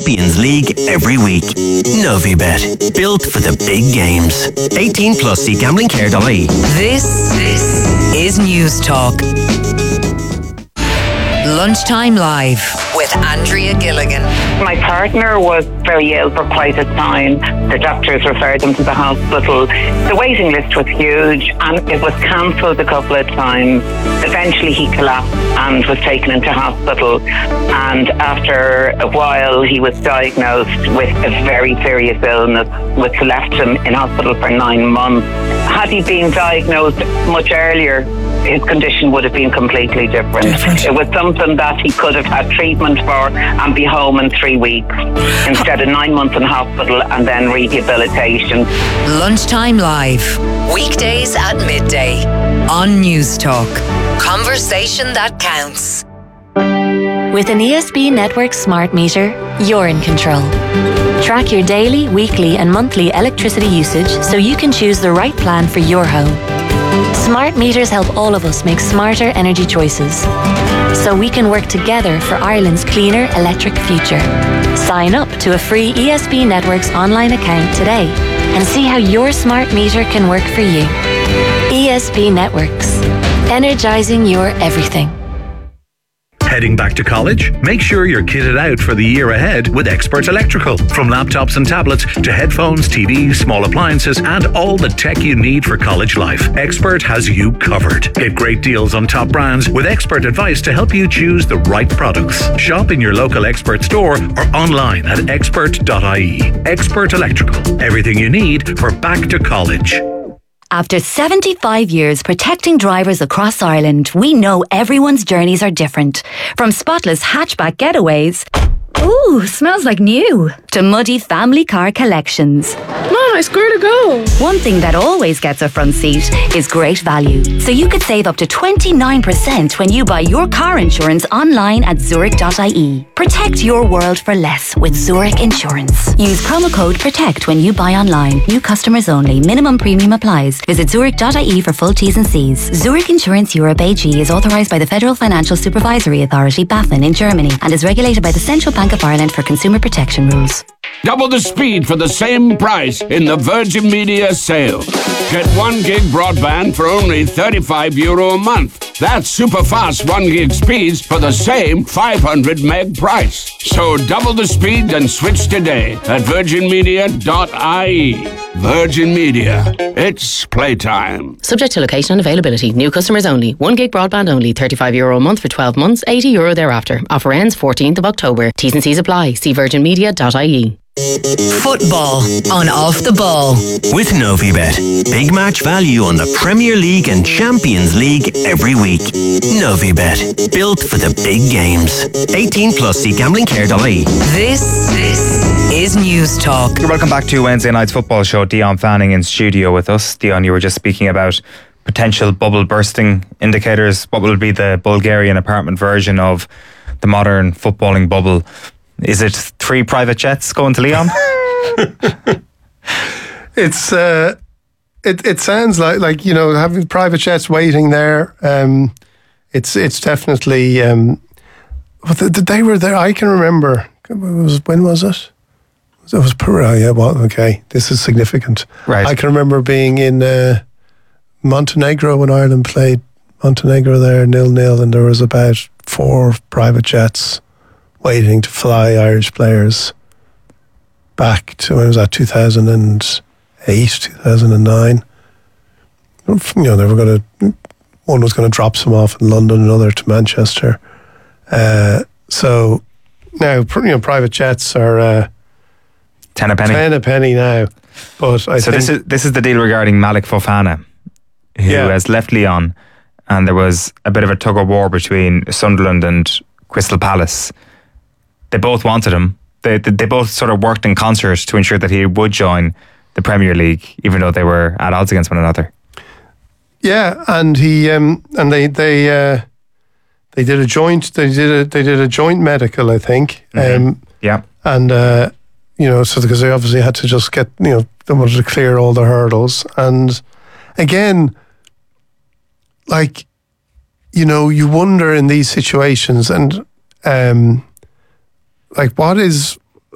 Champions League every week. Novibet, built for the big games. 18 plus, see gamblingcare.ie. This is News Talk. Lunchtime Live with Andrea Gilligan. My partner was very ill for quite a time. The doctors referred him to the hospital. The waiting list was huge and it was cancelled a couple of times. Eventually he collapsed and was taken into hospital, and after a while he was diagnosed with a very serious illness which left him in hospital for 9 months. Had he been diagnosed much earlier, his condition would have been completely different. It was something that he could have had treatment for and be home in 3 weeks instead of 9 months in hospital and then rehabilitation. Lunchtime Live, weekdays at midday on News Talk. Conversation that counts. With an ESB Network smart meter, you're in control. Track your daily, weekly and monthly electricity usage so you can choose the right plan for your home. Smart meters help all of us make smarter energy choices, so we can work together for Ireland's cleaner electric future. Sign up to a free ESB Networks online account today and see how your smart meter can work for you. ESB Networks, energizing your everything. Heading back to college? Make sure you're kitted out for the year ahead with Expert Electrical. From laptops and tablets to headphones, TVs, small appliances, and all the tech you need for college life, Expert has you covered. Get great deals on top brands with expert advice to help you choose the right products. Shop in your local Expert store or online at expert.ie. Expert Electrical. Everything you need for back to college. After 75 years protecting drivers across Ireland, we know everyone's journeys are different. From spotless hatchback getaways, ooh, smells like new, to muddy family car collections. Mom, I swear to go. One thing that always gets a front seat is great value. So you could save up to 29% when you buy your car insurance online at Zurich.ie. Protect your world for less with Zurich Insurance. Use promo code PROTECT when you buy online. New customers only. Minimum premium applies. Visit Zurich.ie for full T's and C's. Zurich Insurance Europe AG is authorised by the Federal Financial Supervisory Authority, BaFin, in Germany, and is regulated by the Central Bank of Ireland for consumer protection rules. Double the speed for the same price in the Virgin Media sale. Get 1 gig broadband for only €35 a month. That's super fast 1 gig speeds for the same 500 meg price. So double the speed and switch today at virginmedia.ie. Virgin Media. It's playtime. Subject to location and availability. New customers only. 1 gig broadband only. €35 a month for 12 months. €80 thereafter. Offer ends 14th of October. T's and C's apply. See virginmedia.ie. Football on Off the Ball with Novibet. Big match value on the Premier League and Champions League every week. Novibet, built for the big games. 18 plus, see gamblingcare.ie. This is News Talk. Welcome back to Wednesday night's football show. Dion Fanning in studio with us. Dion, you were just speaking about potential bubble bursting indicators. What will be the Bulgarian apartment version of the modern footballing bubble? Is it 3 private jets going to Lyon? It's it sounds like you know, having private jets waiting there. It's definitely. They were there. I can remember. When was it? It was Peru. Yeah. Well, okay. This is significant. Right. I can remember being in Montenegro when Ireland played Montenegro there 0-0, and there was about 4 private jets waiting to fly Irish players back to, when was that, 2008, 2009. You know, they were going to, one was going to drop some off in London, another to Manchester. So now, you know, private jets are 10 a penny. 10 a penny now. But I think this is the deal regarding Malik Fofana, who has left Lyon, and there was a bit of a tug of war between Sunderland and Crystal Palace. They both wanted him. They both sort of worked in concert to ensure that he would join the Premier League, even though they were at odds against one another. Yeah, and he and they did a joint medical, I think. Yeah, and you know, so because they obviously had to just get, you know, they wanted to clear all the hurdles, and again, like, you know, you wonder in these situations, and like, what is